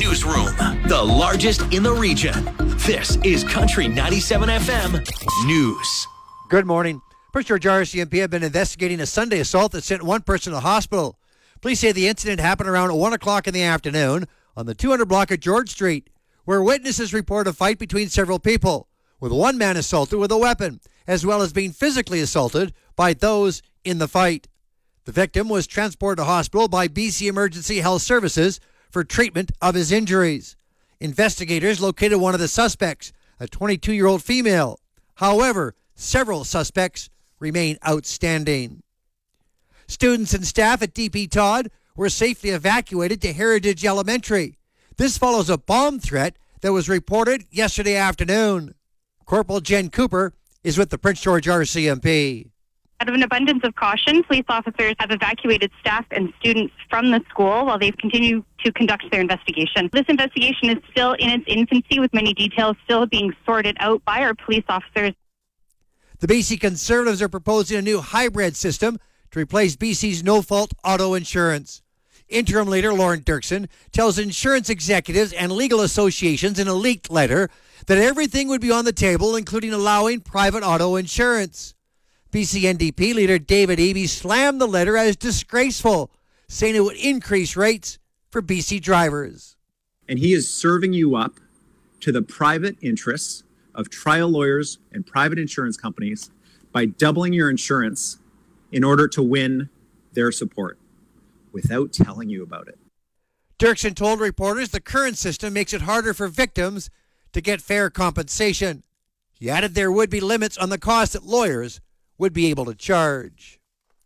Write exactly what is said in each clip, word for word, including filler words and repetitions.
newsroom, the largest in the region. This is Country ninety-seven F M News. Good morning. Prince George R C M P have been investigating a Sunday assault that sent one person to the hospital. Police say the incident happened around one o'clock in the afternoon on the two hundred block of George Street, where witnesses report a fight between several people, with one man assaulted with a weapon, as well as being physically assaulted by those in the fight. The victim was transported to hospital by B C Emergency Health Services for treatment of his injuries. Investigators located one of the suspects, a twenty-two-year-old female. However, several suspects remain outstanding. Students and staff at D P Todd were safely evacuated to Heritage Elementary. This follows a bomb threat that was reported yesterday afternoon. Corporal Jen Cooper is with the Prince George R C M P. Out of an abundance of caution, police officers have evacuated staff and students from the school while they've continued to conduct their investigation. This investigation is still in its infancy, with many details still being sorted out by our police officers. The B C Conservatives are proposing a new hybrid system to replace B C's no-fault auto insurance. Interim leader Lauren Dirksen tells insurance executives and legal associations in a leaked letter that everything would be on the table, including allowing private auto insurance. B C N D P leader David Eby slammed the letter as disgraceful, saying it would increase rates for B C drivers. And he is serving you up to the private interests of trial lawyers and private insurance companies by doubling your insurance in order to win their support without telling you about it. Dirksen told reporters the current system makes it harder for victims to get fair compensation. He added there would be limits on the cost that lawyers would be able to charge.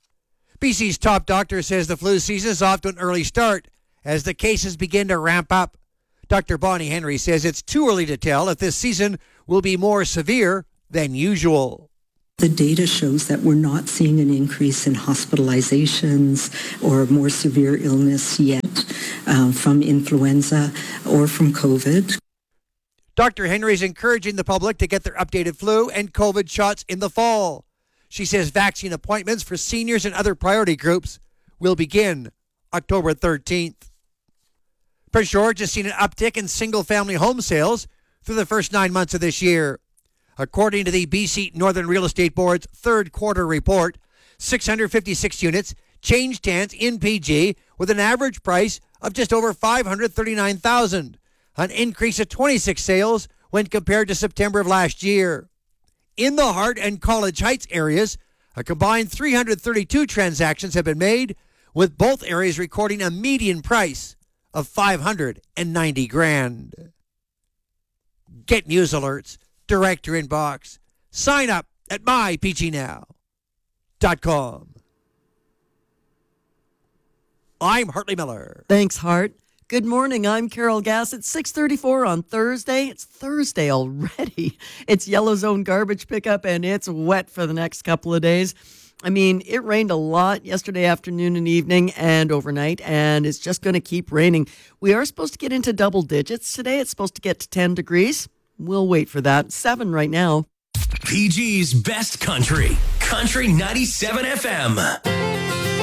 B C's top doctor says the flu season is off to an early start as the cases begin to ramp up. Doctor Bonnie Henry says it's too early to tell if this season will be more severe than usual. The data shows that we're not seeing an increase in hospitalizations or more severe illness yet um, from influenza or from COVID. Doctor Henry is encouraging the public to get their updated flu and COVID shots in the fall. She says vaccine appointments for seniors and other priority groups will begin October thirteenth. Prince George has seen an uptick in single-family home sales through the first nine months of this year. According to the B C Northern Real Estate Board's third quarter report, six hundred fifty-six units changed hands in P G with an average price of just over five hundred thirty-nine thousand dollars, an increase of twenty-six sales when compared to September of last year. In the Hart and College Heights areas, a combined three hundred thirty-two transactions have been made, with both areas recording a median price of five hundred ninety grand. Get news alerts direct to your inbox. Sign up at my p g now dot com. I'm Hartley Miller. Thanks, Hart. Good morning. I'm Carol Gass. It's six thirty-four on Thursday. It's Thursday already. It's Yellow Zone garbage pickup, and it's wet for the next couple of days. I mean, it rained a lot yesterday afternoon and evening and overnight, and it's just going to keep raining. We are supposed to get into double digits today. It's supposed to get to ten degrees. We'll wait for that. Seven right now. P G's best country. Country ninety-seven F M.